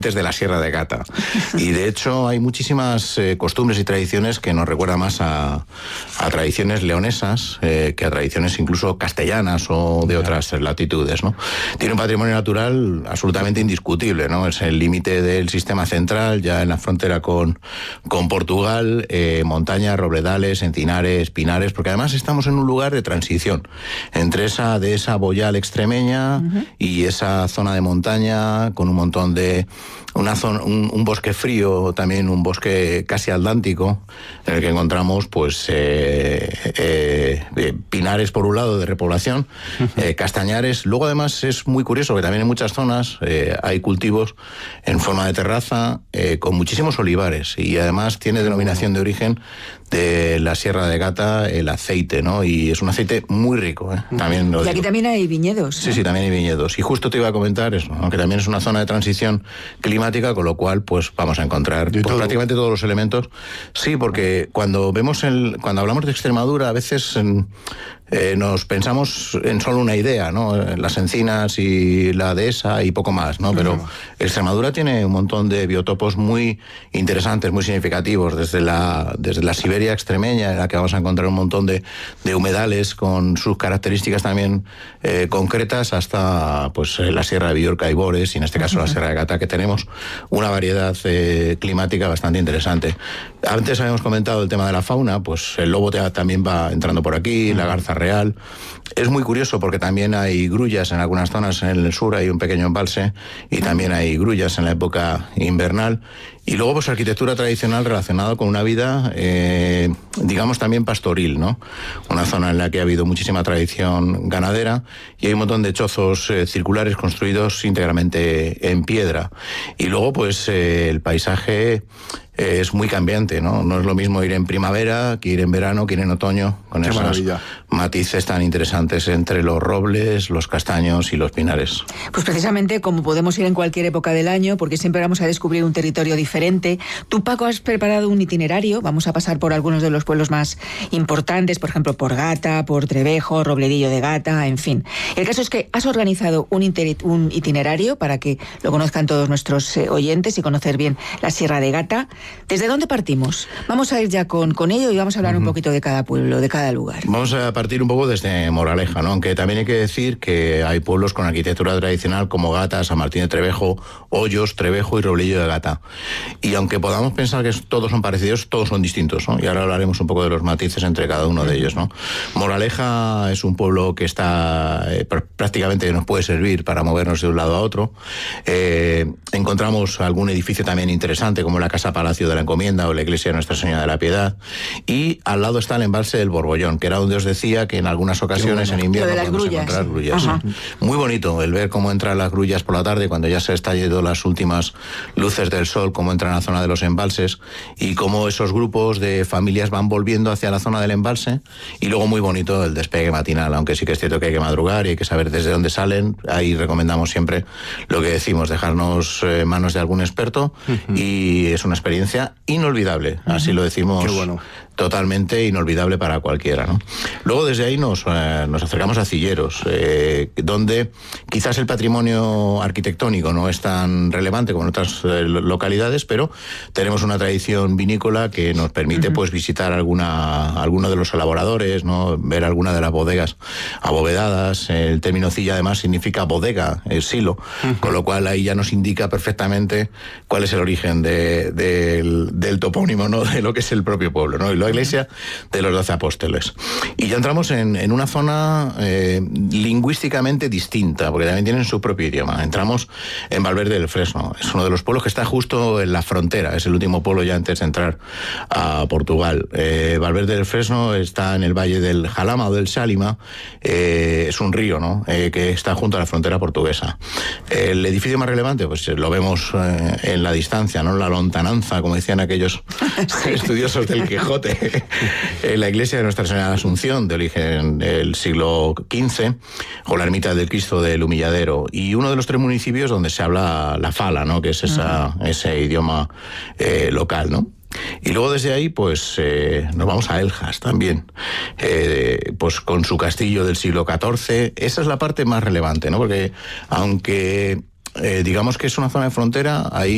desde la Sierra de Gata. Y de hecho hay muchísimas costumbres y tradiciones que nos recuerdan más a tradiciones leonesas que a tradiciones incluso castellanas o de otras latitudes, ¿no? Tiene un patrimonio natural absolutamente indiscutible, ¿no? Es el límite del sistema central, ya en la frontera con Portugal, montañas, robledales, encinares, pinares, porque además estamos en un lugar de transición entre esa boyal extremeña y esa zona de montaña con un montón de un bosque frío, también un bosque casi atlántico, en el que encontramos pues pinares por un lado de repoblación, castañares. Luego además es muy curioso que también en muchas zonas hay cultivos en forma de terraza con muchísimos olivares, y además tiene denominación de origen de la Sierra de Gata el aceite, ¿no? Y es un aceite muy rico, ¿eh? También lo y aquí digo. también hay viñedos, ¿no? Sí, también hay viñedos. Y justo te iba a comentar eso, aunque también es una zona de transición climática, con lo cual pues vamos a encontrar pues, prácticamente todos los elementos. Sí, porque cuando hablamos de Extremadura, a veces nos pensamos en solo una idea, ¿no? Las encinas y la dehesa y poco más, ¿no? Pero Extremadura tiene un montón de biotopos muy interesantes, muy significativos, desde la Siberia extremeña, en la que vamos a encontrar un montón de humedales con sus características también concretas, hasta pues la Sierra de Villorca y Bores, y en este caso la Sierra de Gata, que tenemos una variedad climática bastante interesante. Antes habíamos comentado el tema de la fauna, pues el lobo también va entrando por aquí, la garza real. Es muy curioso porque también hay grullas en algunas zonas, en el sur hay un pequeño embalse y también hay grullas en la época invernal. Y luego pues arquitectura tradicional relacionada con una vida, digamos también pastoril, ¿no? Una zona en la que ha habido muchísima tradición ganadera y hay un montón de chozos circulares construidos íntegramente en piedra. Y luego pues el paisaje es muy cambiante, ¿no? No es lo mismo ir en primavera que ir en verano, que ir en otoño, con esos matices tan interesantes entre los robles, los castaños y los pinares. Pues precisamente como podemos ir en cualquier época del año, porque siempre vamos a descubrir un territorio diferente. Tú, Paco, has preparado un itinerario. Vamos a pasar por algunos de los pueblos más importantes, por ejemplo, por Gata, por Trevejo, Robledillo de Gata, en fin. El caso es que has organizado un itinerario para que lo conozcan todos nuestros oyentes y conocer bien la Sierra de Gata. ¿Desde dónde partimos? Vamos a ir ya con ello y vamos a hablar un poquito de cada pueblo, de cada lugar. Vamos a partir un poco desde Moraleja, ¿no? Aunque también hay que decir que hay pueblos con arquitectura tradicional como Gata, San Martín de Trevejo, Hoyos, Trevejo y Robledillo de Gata. Y aunque podamos pensar que todos son parecidos, todos son distintos, ¿no? Y ahora hablaremos un poco de los matices entre cada uno de ellos, ¿no? Moraleja es un pueblo que está prácticamente nos puede servir para movernos de un lado a otro. Encontramos algún edificio también interesante como la Casa Palacio de la Encomienda o la Iglesia de Nuestra Señora de la Piedad, y al lado está el embalse del Borbollón, que era donde os decía que en algunas ocasiones en invierno podemos encontrar grullas. Muy bonito el ver cómo entran las grullas por la tarde, cuando ya se están yendo las últimas luces del sol, cómo entran a la zona de los embalses y cómo esos grupos de familias van volviendo hacia la zona del embalse, y luego muy bonito el despegue matinal, aunque sí que es cierto que hay que madrugar y hay que saber desde dónde salen. Ahí recomendamos siempre lo que decimos, dejarnos manos de algún experto, y es una experiencia inolvidable, así lo decimos. Qué bueno. Totalmente inolvidable para cualquiera, ¿no? Luego desde ahí nos acercamos a Cilleros, donde quizás el patrimonio arquitectónico no es tan relevante como en otras localidades, pero tenemos una tradición vinícola que nos permite pues visitar alguno de los elaboradores, ¿no? Ver alguna de las bodegas abovedadas. El término cilla además significa bodega, el silo, con lo cual ahí ya nos indica perfectamente cuál es el origen del topónimo, ¿no? De lo que es el propio pueblo, ¿no? Y la iglesia de los 12 apóstoles. Y ya entramos en una zona lingüísticamente distinta, porque también tienen su propio idioma. Entramos en Valverde del Fresno. Es uno de los pueblos que está justo en la frontera. Es el último pueblo ya antes de entrar a Portugal. Valverde del Fresno está en el valle del Jalama o del Sálima. Es un río, ¿no? Que está junto a la frontera portuguesa. El edificio más relevante, pues lo vemos en la distancia, ¿no? La lontananza, como decían aquellos estudiosos del Quijote. La iglesia de Nuestra Señora de la Asunción, de origen del siglo XV, o la ermita del Cristo del Humilladero, y uno de los 3 municipios donde se habla la fala, ¿no? Que es ese idioma local, ¿no? Y luego desde ahí pues nos vamos a Eljas también, pues con su castillo del siglo XIV. Esa es la parte más relevante, ¿no? Porque aunque digamos que es una zona de frontera, ahí